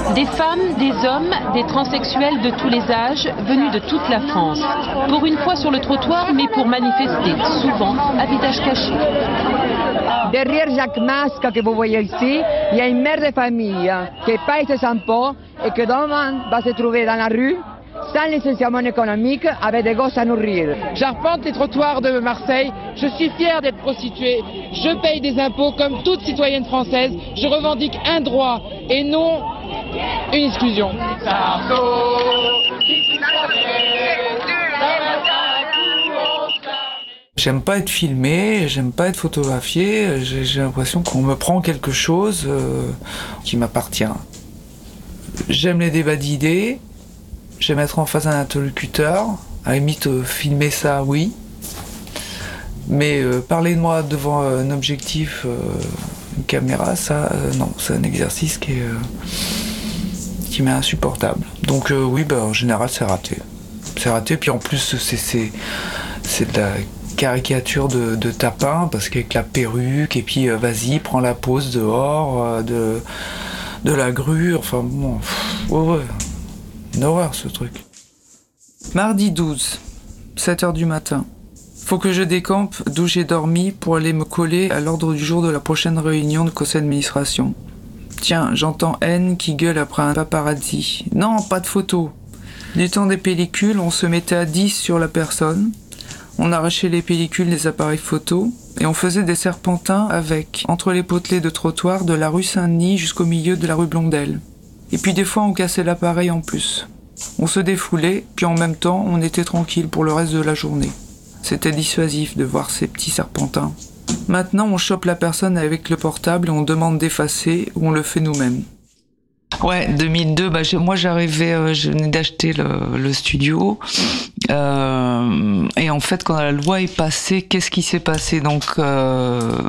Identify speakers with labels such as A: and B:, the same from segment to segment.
A: Des femmes, des hommes, des transsexuels de tous les âges, venus de toute la France. Pour une fois sur le trottoir, mais pour manifester, souvent à visage caché.
B: Derrière chaque masque que vous voyez ici, il y a une mère de famille qui paye ses impôts et qui demain va se trouver dans la rue sans licenciement économique avec des gosses à nourrir.
C: J'arpente les trottoirs de Marseille, je suis fière d'être prostituée, je paye des impôts comme toute citoyenne française, je revendique un droit et non une exclusion.
D: J'aime pas être filmé, j'aime pas être photographié, j'ai l'impression qu'on me prend quelque chose qui m'appartient. J'aime les débats d'idées, j'aime être en face d'un interlocuteur, à la limite filmer ça oui, mais parler de moi devant un objectif, une caméra, ça non, c'est un exercice qui m'est insupportable. Donc oui, en général c'est raté. C'est raté, puis en plus c'est de la caricature de tapin, parce qu'avec la perruque, et puis vas-y, prends la pose dehors, de la grue, enfin bon, ouais, une horreur ce truc. Mardi 12, 7h du matin. Faut que je décampe d'où j'ai dormi pour aller me coller à l'ordre du jour de la prochaine réunion de conseil d'administration. Tiens, j'entends N qui gueule après un paparazzi. Non, pas de photo. Du temps des pellicules, on se mettait à 10 sur la personne. On arrachait les pellicules des appareils photo et on faisait des serpentins avec, entre les potelets de trottoir de la rue Saint-Denis jusqu'au milieu de la rue Blondel. Et puis des fois on cassait l'appareil en plus. On se défoulait, puis en même temps on était tranquille pour le reste de la journée. C'était dissuasif de voir ces petits serpentins. Maintenant on chope la personne avec le portable et on demande d'effacer ou on le fait nous-mêmes. Ouais, 2002, moi j'arrivais, je venais d'acheter le studio, et en fait quand la loi est passée, qu'est-ce qui s'est passé? Donc le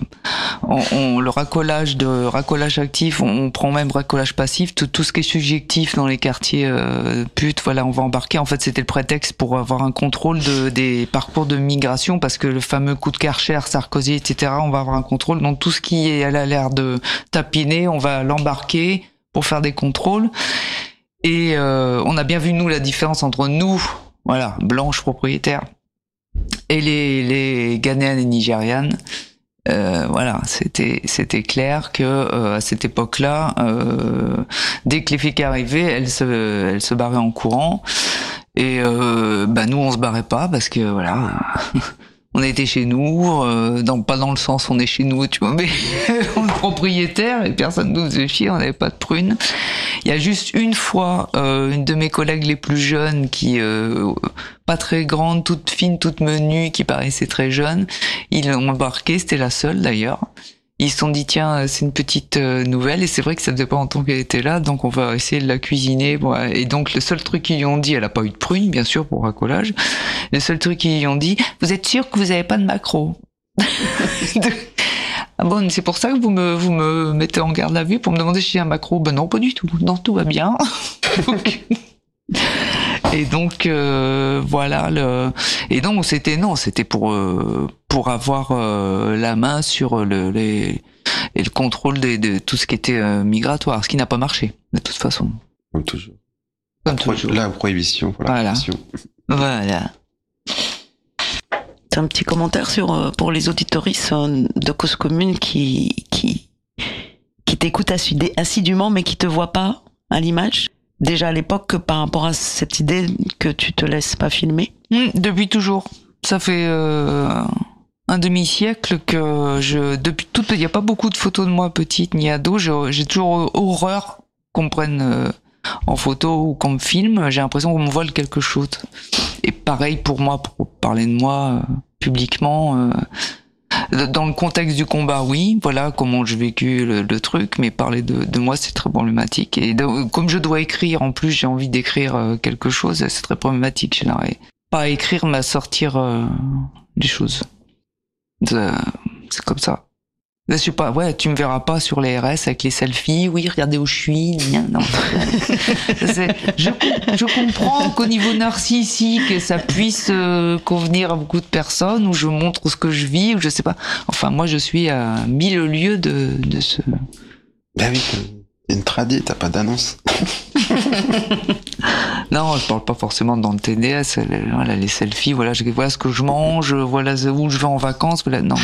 D: racolage actif, on prend même racolage passif, tout ce qui est subjectif dans les quartiers putes, voilà, on va embarquer. En fait c'était le prétexte pour avoir un contrôle des parcours de migration, parce que le fameux coup de Karcher, Sarkozy, etc., on va avoir un contrôle, donc tout ce qui a l'air de tapiner, on va l'embarquer pour faire des contrôles. Et on a bien vu, nous, la différence entre nous, voilà, blanches propriétaires, et les Ghanéennes et Nigérianes. Voilà, c'était clair que à cette époque-là, dès que les flics arrivaient, elles se barraient en courant. Et nous, on se barrait pas, parce que voilà... On était chez nous, pas dans le sens on est chez nous, tu vois, mais on est propriétaire et personne nous faisait chier, on n'avait pas de prunes. Il y a juste une fois, une de mes collègues les plus jeunes, qui pas très grande, toute fine, toute menue, qui paraissait très jeune, ils l'ont embarqué, c'était la seule d'ailleurs. Ils se sont dit tiens, c'est une petite nouvelle, et c'est vrai que ça faisait pas longtemps qu'elle était là, donc on va essayer de la cuisiner. Bon, et donc le seul truc qu'ils lui ont dit, elle a pas eu de prune bien sûr pour racolage, le seul truc qu'ils lui ont dit, vous êtes sûr que vous avez pas de maquereau? Ah bon, c'est pour ça que vous me mettez en garde à vue pour me demander si j'ai un maquereau? Ben non, pas du tout, non, tout va bien. Et donc voilà, et donc c'était pour avoir la main sur le contrôle de tout ce qui était migratoire, ce qui n'a pas marché de toute façon.
E: Comme toujours. La prohibition pour la prohibition.
F: Voilà. T'as un petit commentaire pour les auditoristes de Cause Commune qui t'écoutent assidûment mais qui te voient pas à l'image? Déjà à l'époque, par rapport à cette idée que tu te laisses pas filmer?
D: Depuis toujours. Ça fait un demi-siècle que depuis toute petite, il n'y a pas beaucoup de photos de moi petite ni ado, j'ai toujours horreur qu'on me prenne en photo ou qu'on me filme. J'ai l'impression qu'on me vole quelque chose. Et pareil pour moi, pour parler de moi publiquement. Dans le contexte du combat, oui, voilà comment j'ai vécu le truc, mais parler de moi, c'est très problématique. Et comme je dois écrire, en plus, j'ai envie d'écrire quelque chose, c'est très problématique. Je n'arrive pas à écrire, mais à sortir des choses. C'est comme ça. Je sais pas, ouais, tu me verras pas sur les RS avec les selfies, oui, regardez où je suis, non. Je comprends qu'au niveau narcissique, ça puisse convenir à beaucoup de personnes, où je montre ce que je vis, ou je sais pas. Enfin, moi, je suis à 1000 lieues de ce...
E: Ben oui, tradi, t'as pas d'annonce.
D: Non, je parle pas forcément dans le TDS. Voilà, les selfies, voilà ce que je mange, voilà où je vais en vacances. Voilà, non.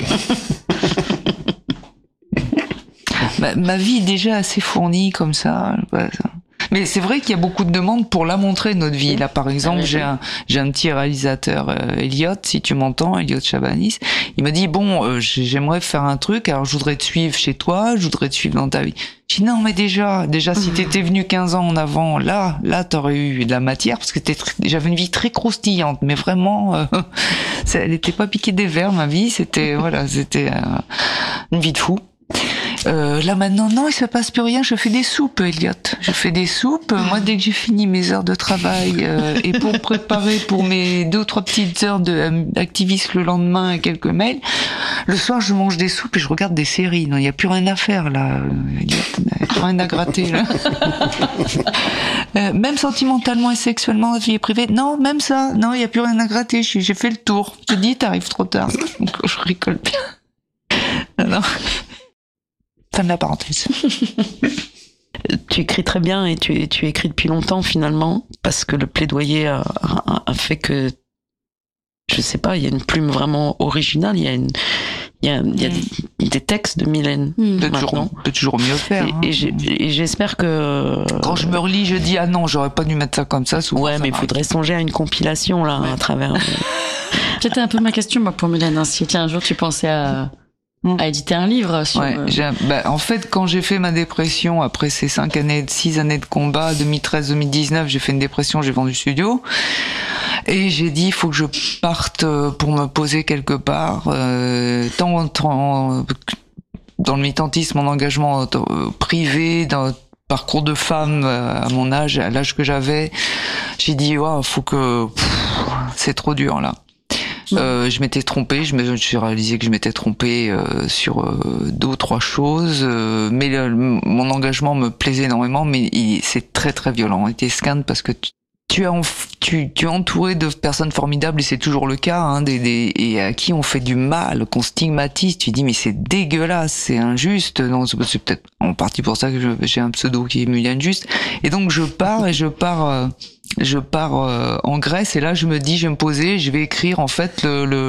D: Ma vie est déjà assez fournie comme ça. Voilà. Mais c'est vrai qu'il y a beaucoup de demandes pour la montrer, notre vie. Là, par exemple, j'ai un petit réalisateur, Elliot, si tu m'entends, Elliot Chabanis. Il m'a dit, bon, j'aimerais faire un truc, alors je voudrais te suivre chez toi, je voudrais te suivre dans ta vie. J'ai dit, non, mais déjà, si t'étais venu 15 ans en avant, là, t'aurais eu de la matière, parce que j'avais une vie très croustillante, mais vraiment, elle était pas piquée des vers, ma vie, c'était une vie de fou. Là maintenant, non, il se passe plus rien. Je fais des soupes, Elliot. Je fais des soupes. Moi, dès que j'ai fini mes heures de travail et pour préparer pour mes 2 ou 3 petites heures d'activiste le lendemain et quelques mails, le soir, je mange des soupes et je regarde des séries. Non, il n'y a plus rien à faire là. Il n'y a plus rien à gratter là. Même sentimentalement et sexuellement, vie privée, non, même ça, non, il n'y a plus rien à gratter. J'ai fait le tour. Je te dis, t'arrives trop tard. Donc, je rigole bien. Non. Fin de la parenthèse.
F: Tu écris très bien et tu écris depuis longtemps finalement, parce que le plaidoyer a fait que, je sais pas, il y a une plume vraiment originale, il y a des textes de Mylène.
D: Peut toujours mieux faire.
F: Et j'espère que...
D: Quand je me relis, je dis, ah non, j'aurais pas dû mettre ça comme ça.
F: Ouais, mais il faudrait songer à une compilation là, à travers...
G: C'était un peu ma question, moi, pour Mylène. Hein. Si un jour tu pensais à éditer un livre sur...
D: Ouais, en fait, quand j'ai fait ma dépression, après ces 6 années de combat, 2013-2019, j'ai fait une dépression, j'ai vendu le studio. Et j'ai dit, il faut que je parte pour me poser quelque part. Tant dans le militantisme, mon engagement privé, dans le parcours de femme à mon âge, à l'âge que j'avais, j'ai dit, faut que... c'est trop dur, là. Je m'étais trompé, je suis réalisé que je m'étais trompé sur 2 ou 3 choses, mais mon engagement me plaisait énormément, mais c'est très très violent. Et t'es scan parce que tu es entouré de personnes formidables, et c'est toujours le cas, hein, et à qui on fait du mal, qu'on stigmatise. Tu dis mais c'est dégueulasse, c'est injuste. Non, c'est peut-être en partie pour ça que j'ai un pseudo qui est Mylène Juste. Et donc je pars en Grèce, et là je me dis, je vais me poser, je vais écrire en fait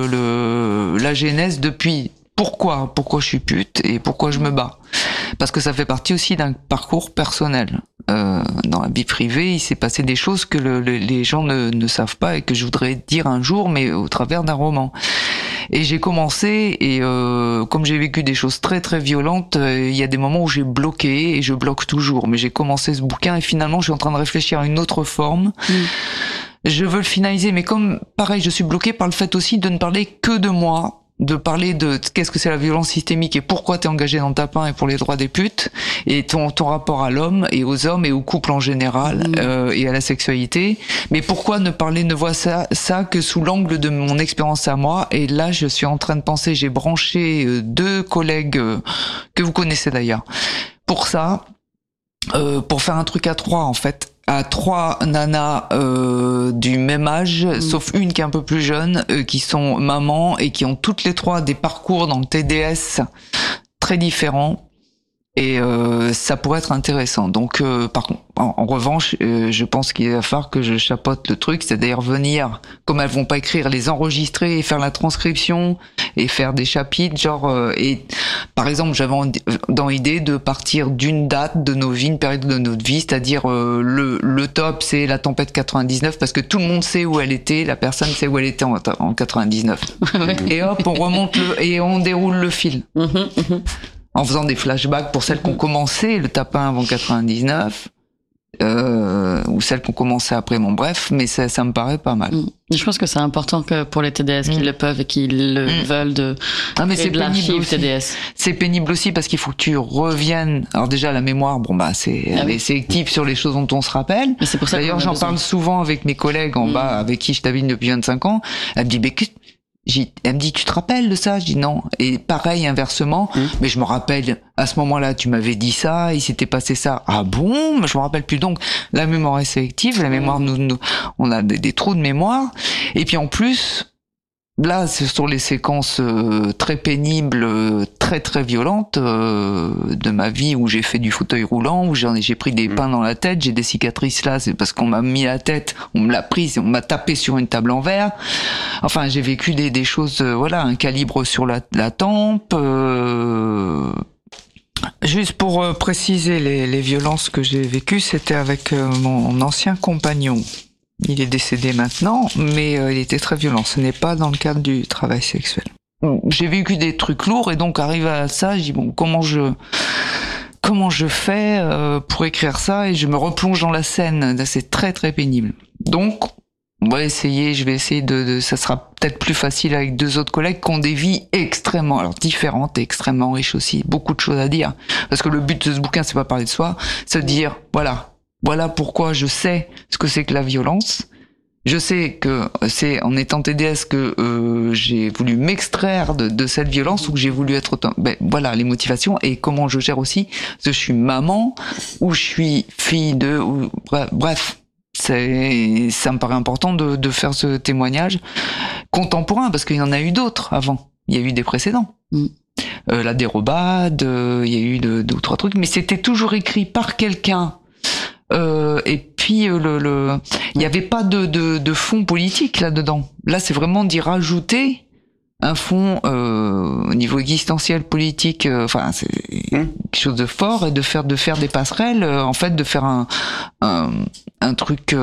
D: la genèse depuis pourquoi je suis pute et pourquoi je me bats. Parce que ça fait partie aussi d'un parcours personnel. Dans la vie privée, il s'est passé des choses que les gens ne savent pas et que je voudrais dire un jour, mais au travers d'un roman. Et j'ai commencé, et comme j'ai vécu des choses très très violentes, il y a des moments où j'ai bloqué, et je bloque toujours. Mais j'ai commencé ce bouquin, et finalement je suis en train de réfléchir à une autre forme. Je veux le finaliser, mais comme pareil, je suis bloqué par le fait aussi de ne parler que de moi, de parler de qu'est-ce que c'est la violence systémique et pourquoi t'es engagé dans ta pain et pour les droits des putes, et ton rapport à l'homme et aux hommes et au couple en général, et à la sexualité. Mais pourquoi ne voir ça que sous l'angle de mon expérience à moi? Et là, je suis en train de penser, j'ai branché 2 collègues que vous connaissez d'ailleurs pour ça, pour faire un truc à 3 en fait. À 3 nanas du même âge, sauf une qui est un peu plus jeune, qui sont mamans et qui ont toutes les 3 des parcours dans le TDS très différents. Et ça pourrait être intéressant. Donc, par contre, en revanche, je pense qu'il va falloir que je chapeaute le truc, c'est-à-dire venir, comme elles vont pas écrire, les enregistrer et faire la transcription et faire des chapitres, genre. Et par exemple, j'avais dans l'idée de partir d'une date de nos vies, une période de notre vie, c'est-à-dire le top, c'est la tempête 99, parce que tout le monde sait où elle était, la personne sait où elle était en 99. Et hop, on remonte et on déroule le fil. En faisant des flashbacks pour celles qui ont commencé le tapin avant 99, ou celles qui ont commencé après, bon bref, mais ça me paraît pas mal.
G: Je pense que c'est important que pour les TDS qui le peuvent et qui le veulent de
D: c'est
G: de l'archive TDS.
D: C'est pénible aussi parce qu'il faut que tu reviennes. Alors déjà la mémoire, elle est sélective sur les choses dont on se rappelle.
G: C'est pour ça.
D: D'ailleurs j'en parle souvent avec mes collègues en bas, avec qui je t'habite depuis 25 ans. Elle me dit elle me dit, tu te rappelles de ça? Je dis non. Et pareil, inversement, mais je me rappelle, à ce moment-là, tu m'avais dit ça, il s'était passé ça. Ah bon? Mais je me rappelle plus. Donc, la mémoire est sélective, la mémoire, on a des trous de mémoire. Et puis en plus, Là, ce sont les séquences très pénibles, très très violentes de ma vie où j'ai fait du fauteuil roulant, où j'ai pris des pains dans la tête, j'ai des cicatrices là, c'est parce qu'on m'a mis la tête, on me l'a prise, on m'a tapé sur une table en verre. Enfin, j'ai vécu des choses, voilà, un calibre sur la tempe. Juste pour préciser les violences que j'ai vécues, c'était avec mon ancien compagnon. Il est décédé maintenant, mais il était très violent. Ce n'est pas dans le cadre du travail sexuel. J'ai vécu des trucs lourds et donc arrivé à ça, je dis bon, comment je fais pour écrire ça, et je me replonge dans la scène. C'est très très pénible. Donc je vais essayer de ça sera peut-être plus facile avec 2 autres collègues qui ont des vies extrêmement, alors différentes et extrêmement riches aussi, beaucoup de choses à dire. Parce que le but de ce bouquin, c'est pas parler de soi, c'est de dire voilà pourquoi je sais ce que c'est que la violence. Je sais que c'est en étant TDS que j'ai voulu m'extraire de cette violence, ou que j'ai voulu être voilà les motivations, et comment je gère aussi, parce que je suis maman, ou je suis fille de, ou, bref. Ça me paraît important de faire ce témoignage contemporain, parce qu'il y en a eu d'autres avant. Il y a eu des précédents. La dérobade, il y a eu 2 ou 3 trucs, mais c'était toujours écrit par quelqu'un. Et puis il n'y avait pas de fond politique là-dedans. Là, c'est vraiment d'y rajouter un fond au niveau existentiel, politique. Enfin, c'est quelque chose de fort, et de faire des passerelles. En fait, de faire un truc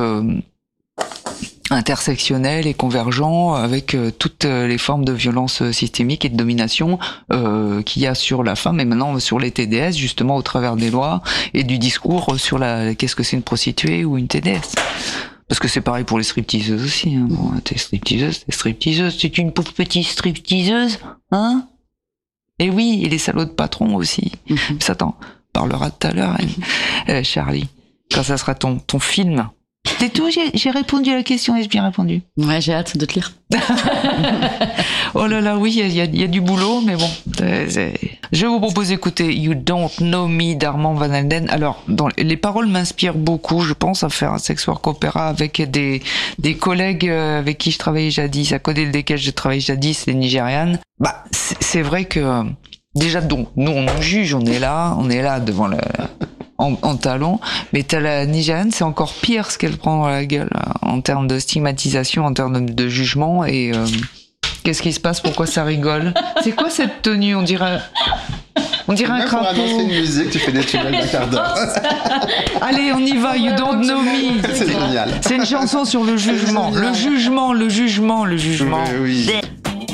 D: intersectionnel et convergent avec toutes les formes de violence systémique et de domination qu'il y a sur la femme, et maintenant sur les TDS, justement au travers des lois et du discours sur qu'est-ce que c'est une prostituée ou une TDS. Parce que c'est pareil pour les stripteaseuses aussi. Hein. Bon, t'es stripteaseuse, c'est une pauvre petite stripteaseuse, hein? Et oui, et les salauds de patrons aussi. Ça t'en parlera tout à l'heure, Charlie, quand ça sera ton film. C'est tout, j'ai répondu à la question, ai-je bien répondu?
G: Ouais, j'ai hâte de te lire.
D: Oh là là, oui, il y a du boulot, mais bon. Je vous propose d'écouter You Don't Know Me d'Armand Van Helden. Alors, les paroles m'inspirent beaucoup. Je pense à faire un sex work opéra avec des collègues avec qui je travaillais jadis, à côté desquels je travaillais jadis, les Nigérianes. Bah, c'est vrai que déjà, donc, nous on nous juge, on est là devant en talons, mais t'as la Nigériane, c'est encore pire ce qu'elle prend dans la gueule en termes de stigmatisation, en termes de jugement. Et qu'est-ce qui se passe? Pourquoi ça rigole? C'est quoi cette tenue? On dirait un crapaud.
E: Pour annoncer une musique, tu fais des tunnels d'un quart d'heure.
D: Allez, on y va. You Don't Know Me.
E: C'est génial.
D: C'est une chanson sur le jugement. Le jugement.
E: Oui.